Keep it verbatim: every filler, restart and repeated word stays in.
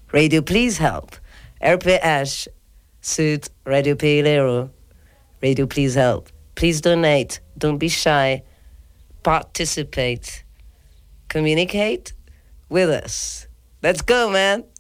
Radio Please Help. R P S suit Radio Paileiro. Radio Please Help. Please donate. Don't be shy. Participate. Communicate with us. Let's go, man.